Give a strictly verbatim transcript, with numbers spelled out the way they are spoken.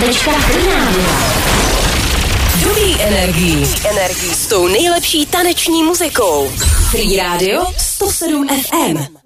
Večka Free Radio. Dobrý energii. Energii s tou nejlepší taneční muzikou. Free Radio sto sedm F M.